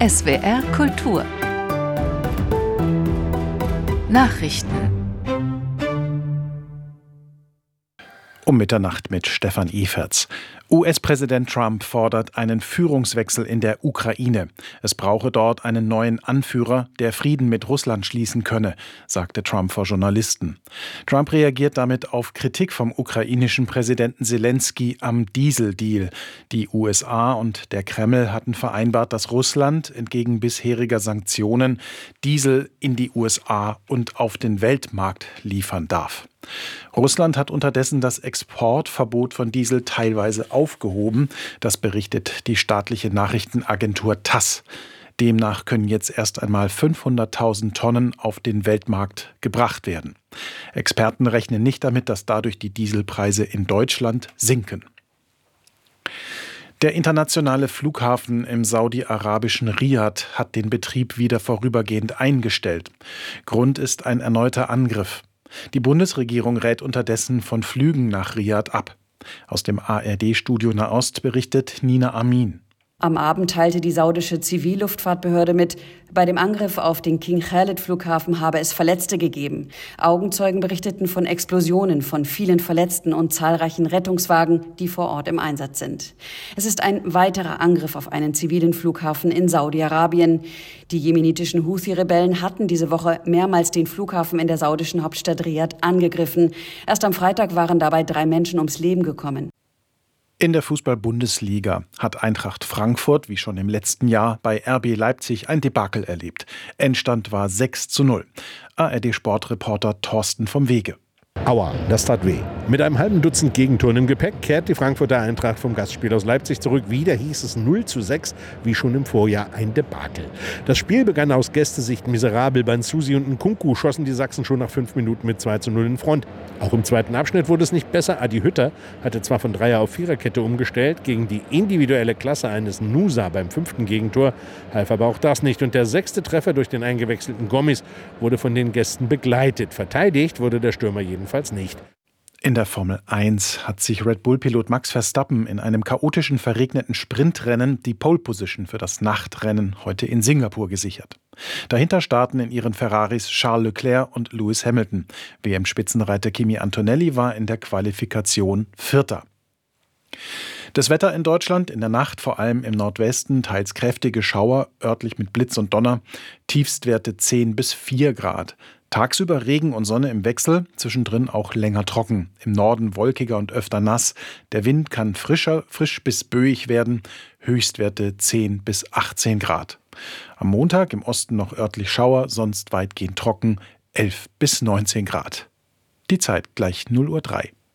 SWR Kultur Nachrichten Um Mitternacht mit Stefan Eferts. US-Präsident Trump fordert einen Führungswechsel in der Ukraine. Es brauche dort einen neuen Anführer, der Frieden mit Russland schließen könne, sagte Trump vor Journalisten. Trump reagiert damit auf Kritik vom ukrainischen Präsidenten Selenskyj am Dieseldeal. Die USA und der Kreml hatten vereinbart, dass Russland entgegen bisheriger Sanktionen Diesel in die USA und auf den Weltmarkt liefern darf. Russland hat unterdessen das Exportverbot von Diesel teilweise aufgehoben. Das berichtet die staatliche Nachrichtenagentur TASS. Demnach können jetzt erst einmal 500.000 Tonnen auf den Weltmarkt gebracht werden. Experten rechnen nicht damit, dass dadurch die Dieselpreise in Deutschland sinken. Der internationale Flughafen im saudi-arabischen Riad hat den Betrieb wieder vorübergehend eingestellt. Grund ist ein erneuter Angriff. Die Bundesregierung rät unterdessen von Flügen nach Riad ab. Aus dem ARD-Studio Nahost berichtet Nina Amin. Am Abend teilte die saudische Zivilluftfahrtbehörde mit, bei dem Angriff auf den King Khalid-Flughafen habe es Verletzte gegeben. Augenzeugen berichteten von Explosionen, von vielen Verletzten und zahlreichen Rettungswagen, die vor Ort im Einsatz sind. Es ist ein weiterer Angriff auf einen zivilen Flughafen in Saudi-Arabien. Die jemenitischen Houthi-Rebellen hatten diese Woche mehrmals den Flughafen in der saudischen Hauptstadt Riad angegriffen. Erst am Freitag waren dabei 3 Menschen ums Leben gekommen. In der Fußball-Bundesliga hat Eintracht Frankfurt, wie schon im letzten Jahr, bei RB Leipzig ein Debakel erlebt. Endstand war 6:0. ARD-Sportreporter Thorsten vom Wege. Aua, das tat weh. Mit einem halben Dutzend Gegentoren im Gepäck kehrt die Frankfurter Eintracht vom Gastspiel aus Leipzig zurück. Wieder hieß es 0:6, wie schon im Vorjahr ein Debakel. Das Spiel begann aus Gästesicht miserabel. Banzusi und Nkunku schossen die Sachsen schon nach 5 Minuten mit 2:0 in Front. Auch im zweiten Abschnitt wurde es nicht besser. Adi Hütter hatte zwar von Dreier- auf Viererkette umgestellt, gegen die individuelle Klasse eines Nusa beim 5. Gegentor half aber auch das nicht. Und der 6. Treffer durch den eingewechselten Gomez wurde von den Gästen begleitet. Verteidigt wurde der Stürmer jedenfalls nicht. In der Formel 1 hat sich Red Bull-Pilot Max Verstappen in einem chaotischen, verregneten Sprintrennen die Pole-Position für das Nachtrennen heute in Singapur gesichert. Dahinter starten in ihren Ferraris Charles Leclerc und Lewis Hamilton. WM-Spitzenreiter Kimi Antonelli war in der Qualifikation Vierter. Das Wetter in Deutschland in der Nacht, vor allem im Nordwesten, teils kräftige Schauer, örtlich mit Blitz und Donner, Tiefstwerte 10 bis 4 Grad. Tagsüber Regen und Sonne im Wechsel, zwischendrin auch länger trocken. Im Norden wolkiger und öfter nass. Der Wind kann frisch bis böig werden. Höchstwerte 10 bis 18 Grad. Am Montag im Osten noch örtlich Schauer, sonst weitgehend trocken, 11 bis 19 Grad. Die Zeit gleich 0:03 Uhr.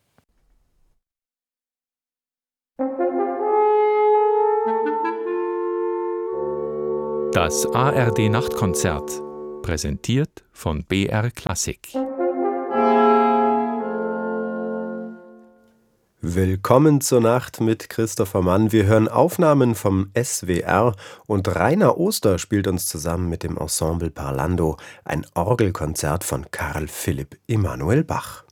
Das ARD-Nachtkonzert, präsentiert von BR Klassik. Willkommen zur Nacht mit Christopher Mann. Wir hören Aufnahmen vom SWR und Rainer Oster spielt uns zusammen mit dem Ensemble Parlando ein Orgelkonzert von Carl Philipp Emanuel Bach.